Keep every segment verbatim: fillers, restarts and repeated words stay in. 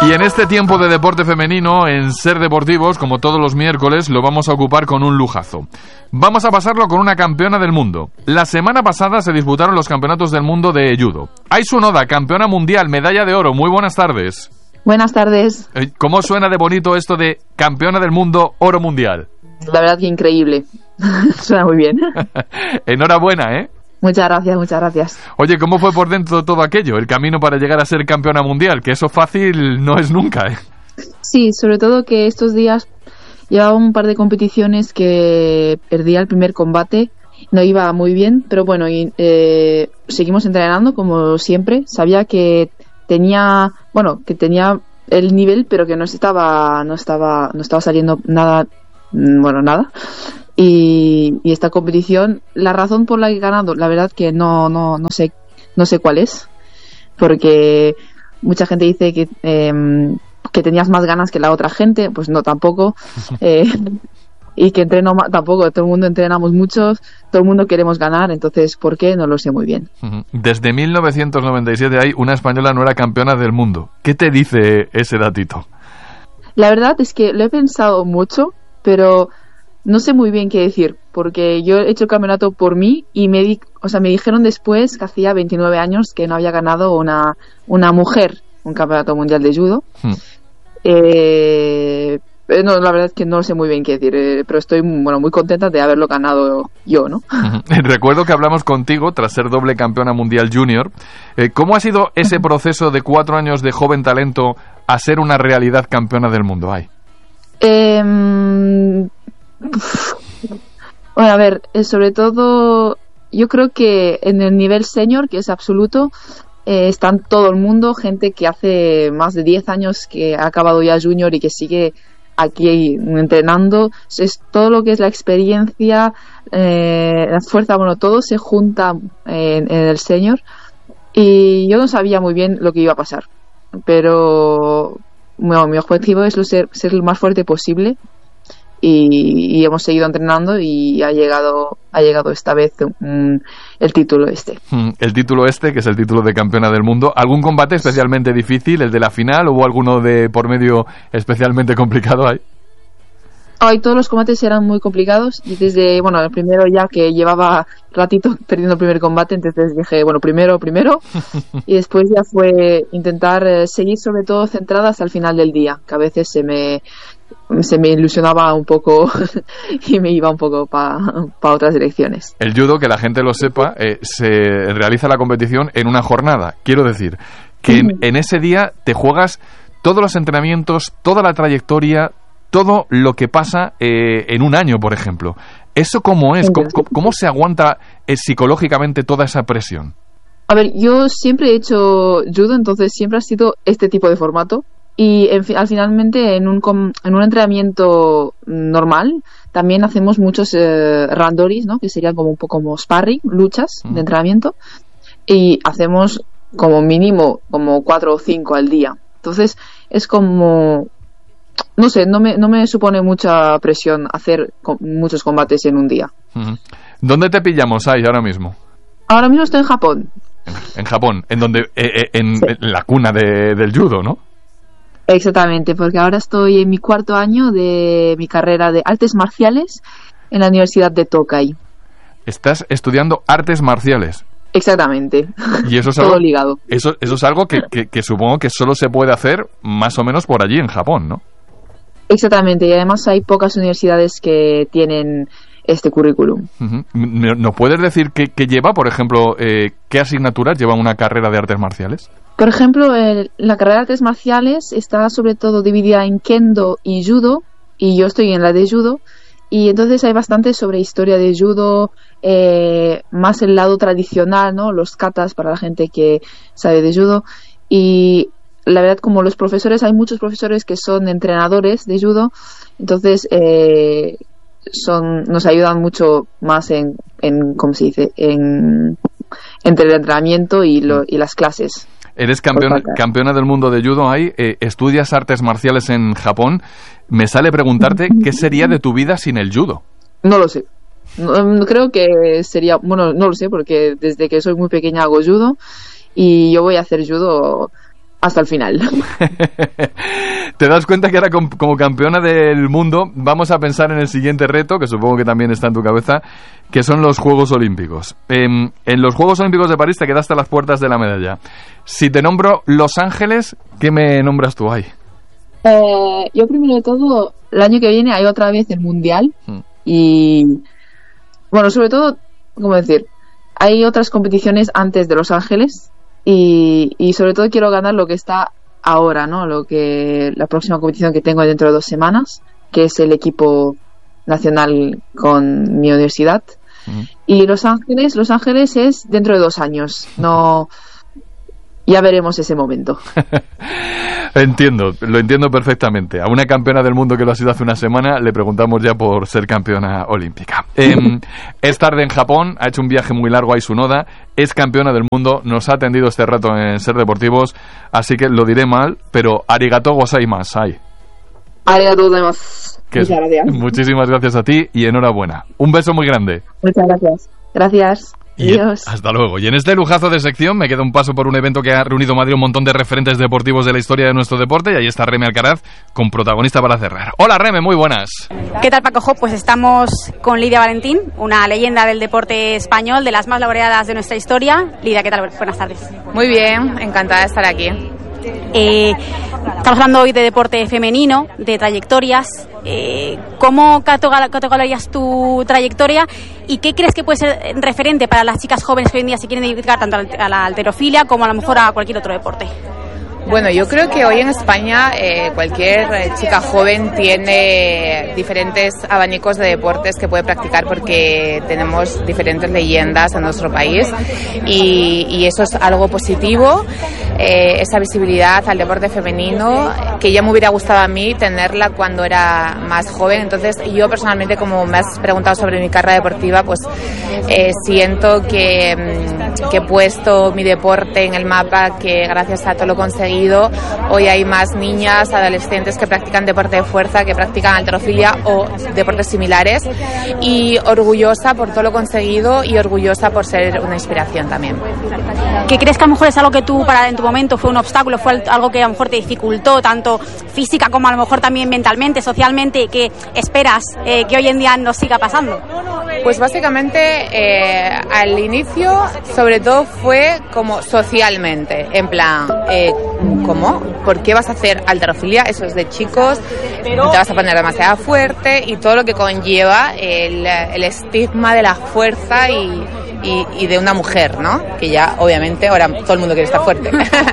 Y en este tiempo de deporte femenino, en Ser Deportivos, como todos los miércoles, lo vamos a ocupar con un lujazo. Vamos a pasarlo con una campeona del mundo. La semana pasada se disputaron los campeonatos del mundo de judo. Aisu Noda, campeona mundial, medalla de oro. Muy buenas tardes. Buenas tardes. ¿Cómo suena de bonito esto de campeona del mundo, oro mundial? La verdad que increíble. Suena muy bien. Enhorabuena, ¿eh? Muchas gracias, muchas gracias. Oye, ¿cómo fue por dentro todo aquello? El camino para llegar a ser campeona mundial, que eso fácil no es nunca, ¿eh? Sí, sobre todo que estos días llevaba un par de competiciones que perdía el primer combate, no iba muy bien, pero bueno, y, eh, seguimos entrenando como siempre. Sabía que tenía, bueno, que tenía el nivel, pero que no estaba, no estaba, no estaba saliendo nada, bueno, nada. Y, y esta competición, la razón por la que he ganado, la verdad que no, no, no sé, no sé cuál es, porque mucha gente dice que eh, que tenías más ganas que la otra gente, pues no, tampoco, eh, y que entreno más, tampoco, todo el mundo entrenamos mucho, todo el mundo queremos ganar, entonces ¿por qué? No lo sé muy bien. Desde mil novecientos noventa y siete hay una española no era campeona del mundo. ¿Qué te dice ese datito? La verdad es que lo he pensado mucho, pero no sé muy bien qué decir, porque yo he hecho el campeonato por mí y me, di, o sea, me dijeron después que hacía veintinueve años que no había ganado una, una mujer un campeonato mundial de judo. Hmm. Eh, no, la verdad es que no sé muy bien qué decir, eh, pero estoy bueno, muy contenta de haberlo ganado yo, ¿no? Recuerdo que hablamos contigo tras ser doble campeona mundial junior. Eh, ¿Cómo ha sido ese proceso de cuatro años de joven talento a ser una realidad campeona del mundo? Ay. Eh, Bueno, a ver, sobre todo yo creo que en el nivel senior, que es absoluto, eh, están todo el mundo, gente que hace más de diez años que ha acabado ya junior y que sigue aquí entrenando. Es todo lo que es la experiencia, eh, la fuerza, bueno, todo se junta en, en el senior, y yo no sabía muy bien lo que iba a pasar, pero bueno, mi objetivo es ser, ser lo más fuerte posible. Y, y hemos seguido entrenando y ha llegado ha llegado esta vez um, el título este. El título este, que es el título de campeona del mundo. ¿Algún combate especialmente difícil, el de la final, o hubo alguno de por medio especialmente complicado ahí? Hoy todos los combates eran muy complicados y desde, bueno, el primero ya que llevaba ratito perdiendo el primer combate, entonces dije, bueno, primero, primero, y después ya fue intentar eh, seguir sobre todo centrada hasta el final del día, que a veces se me se me ilusionaba un poco y me iba un poco para pa otras direcciones. El judo, que la gente lo sepa, eh, se realiza la competición en una jornada. Quiero decir que en, en ese día te juegas todos los entrenamientos, toda la trayectoria, todo lo que pasa eh, en un año, por ejemplo. ¿Eso cómo es? ¿Cómo, cómo se aguanta eh, psicológicamente toda esa presión? A ver, yo siempre he hecho judo, entonces siempre ha sido este tipo de formato. Y en, al finalmente en un, en un entrenamiento normal también hacemos muchos eh, randoris, ¿no? Que serían como un poco como sparring, luchas mm. de entrenamiento, y hacemos como mínimo como cuatro o cinco al día. Entonces es como, no sé, no me, no me supone mucha presión hacer con, muchos combates en un día. Mm. ¿Dónde te pillamos ahí ahora mismo? Ahora mismo estoy en Japón. En, en Japón, en donde eh, eh, en, sí. en la cuna de, del judo, ¿no? Exactamente, porque ahora estoy en mi cuarto año de mi carrera de artes marciales en la Universidad de Tokai. Estás estudiando artes marciales. Exactamente. Y eso es todo algo, ligado. Eso, eso es algo que, que, que supongo que solo se puede hacer más o menos por allí en Japón, ¿no? Exactamente, y además hay pocas universidades que tienen este currículum. Uh-huh. ¿No puedes decir qué, qué lleva, por ejemplo, eh, qué asignaturas lleva una carrera de artes marciales? Por ejemplo, el, la carrera de artes marciales está sobre todo dividida en kendo y judo, y yo estoy en la de judo, y entonces hay bastante sobre historia de judo, eh, más el lado tradicional, ¿no? Los katas para la gente que sabe de judo, y la verdad, como los profesores, hay muchos profesores que son entrenadores de judo, entonces eh, son nos ayudan mucho más en, en ¿cómo se dice? En, entre el entrenamiento y, lo, y las clases. Eres campeona, campeona del mundo de judo ahí, eh, estudias artes marciales en Japón. Me sale preguntarte qué sería de tu vida sin el judo. No lo sé. No, creo que sería, bueno, no lo sé, porque desde que soy muy pequeña hago judo y yo voy a hacer judo hasta el final. Te das cuenta que ahora como campeona del mundo vamos a pensar en el siguiente reto, que supongo que también está en tu cabeza, que son los Juegos Olímpicos. En, en los Juegos Olímpicos de París te quedaste a las puertas de la medalla. Si te nombro Los Ángeles, ¿qué me nombras tú ahí? Eh, yo primero de todo, el año que viene hay otra vez el Mundial hmm. y bueno, sobre todo, ¿cómo decir? Hay otras competiciones antes de Los Ángeles y, y sobre todo quiero ganar lo que está ahora, ¿no? Lo que la próxima competición que tengo dentro de dos semanas, que es el equipo nacional con mi universidad. Uh-huh. Y Los Ángeles, Los Ángeles es dentro de dos años. No, ya veremos ese momento. Entiendo, lo entiendo perfectamente. A una campeona del mundo que lo ha sido hace una semana le preguntamos ya por ser campeona olímpica. Eh, es tarde en Japón, ha hecho un viaje muy largo a Isunoda, es campeona del mundo, nos ha atendido este rato en Ser Deportivos, así que lo diré mal, pero arigato gozaimashai. Arigato gozaimasu. Muchas gracias. Muchísimas gracias a ti y enhorabuena. Un beso muy grande. Muchas gracias. Gracias. Y hasta luego. Y en este lujazo de sección me queda un paso por un evento que ha reunido Madrid un montón de referentes deportivos de la historia de nuestro deporte y ahí está Reme Alcaraz con protagonista para cerrar. Hola Reme, muy buenas. ¿Qué tal Paco? Pues estamos con Lidia Valentín, una leyenda del deporte español, de las más laureadas de nuestra historia. Lidia, ¿qué tal? Buenas tardes. Muy bien, encantada de estar aquí. Eh, estamos hablando hoy de deporte femenino, de trayectorias. Eh, ¿Cómo catalogarías tu trayectoria y qué crees que puede ser referente para las chicas jóvenes que hoy en día se quieren dedicar tanto a la halterofilia como a lo mejor a cualquier otro deporte? Bueno, yo creo que hoy en España eh, cualquier chica joven tiene diferentes abanicos de deportes que puede practicar porque tenemos diferentes leyendas en nuestro país y, y eso es algo positivo, eh, esa visibilidad al deporte femenino que ya me hubiera gustado a mí tenerla cuando era más joven. Entonces yo personalmente, como me has preguntado sobre mi carrera deportiva, pues eh, siento que, que he puesto mi deporte en el mapa, que gracias a todo lo conseguido hoy hay más niñas, adolescentes que practican deporte de fuerza, que practican halterofilia o deportes similares, y orgullosa por todo lo conseguido y orgullosa por ser una inspiración también. ¿Qué crees que a lo mejor es algo que tú para en tu momento fue un obstáculo, fue algo que a lo mejor te dificultó tanto física como a lo mejor también mentalmente, socialmente, que esperas eh, que hoy en día nos siga pasando? Pues básicamente eh, al inicio sobre todo fue como socialmente, en plan eh, ¿cómo? ¿Por qué vas a hacer halterofilia? Eso es de chicos, te vas a poner demasiado fuerte y todo lo que conlleva el, el estigma de la fuerza y, y, y de una mujer, ¿no? Que ya obviamente ahora todo el mundo quiere estar fuerte.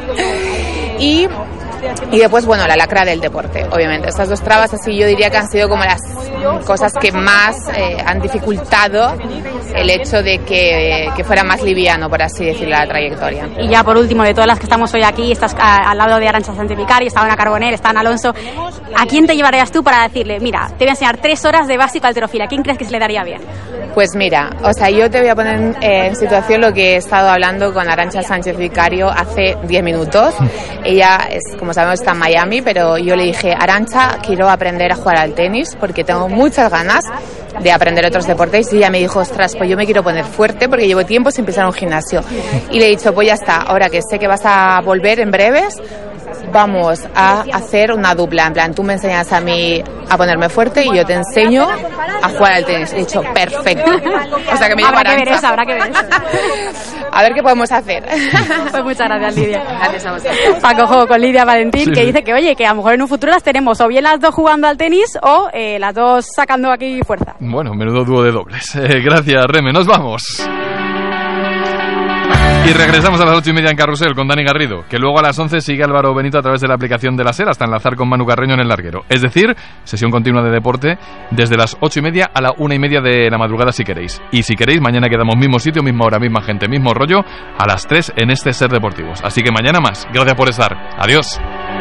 y Y después, bueno, la lacra del deporte, obviamente. Estas dos trabas, así yo diría que han sido como las cosas que más eh, han dificultado el hecho de que, que fuera más liviano, por así decirlo, la trayectoria. Y ya por último, de todas las que estamos hoy aquí, estás a, al lado de Arantxa Sánchez Vicario, está Ana Carbonell, está Ana Alonso. ¿A quién te llevarías tú para decirle, mira, te voy a enseñar tres horas de básico halterofilia? ¿A quién crees que se le daría bien? Pues mira, o sea, yo te voy a poner en, eh, en situación lo que he estado hablando con Arantxa Sánchez Vicario hace diez minutos. Ella, es, como sabemos, está en Miami, pero yo le dije, Arantxa, quiero aprender a jugar al tenis porque tengo muchas ganas de aprender otros deportes. Y ella me dijo, ostras, pues yo me quiero poner fuerte porque llevo tiempo sin pisar un gimnasio. Y le he dicho, pues ya está, ahora que sé que vas a volver en breves, vamos a hacer una dupla, en plan, tú me enseñas a mí a ponerme fuerte y yo te enseño a jugar al tenis. He dicho, perfecto. O sea que me habrá que ver eso, habrá que ver eso. A ver qué podemos hacer. Pues muchas gracias, Lidia. Gracias a vosotros. Paco, juego con Lidia Valentín, sí, que sí. dice que, oye, que a lo mejor en un futuro las tenemos o bien las dos jugando al tenis o eh, las dos sacando aquí fuerza. Bueno, menudo dúo de dobles. Eh, gracias, Reme. Nos vamos. Y regresamos a las ocho y media en Carrusel con Dani Garrido, que luego a las once sigue Álvaro Benito a través de la aplicación de la SER hasta enlazar con Manu Carreño en el larguero. Es decir, sesión continua de deporte desde las ocho y media a la una y media de la madrugada si queréis. Y si queréis, mañana quedamos mismo sitio, misma hora, misma gente, mismo rollo, a las tres en este Ser Deportivos. Así que mañana más. Gracias por estar. Adiós.